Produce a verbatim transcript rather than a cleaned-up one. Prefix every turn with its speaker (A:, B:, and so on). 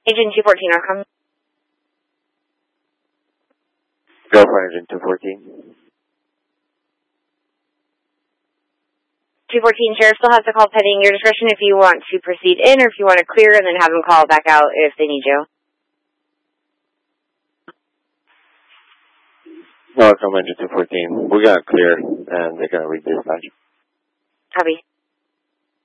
A: Agent two fourteen, Arkham.
B: Go for Agent two fourteen.
A: two fourteen, Sheriff still has the call pending. Your discretion if you want to proceed in or if you want to clear and then have them call back out if they need you.
B: No, from Agent two fourteen. We're going to clear and they're going to redispatch.
A: Copy.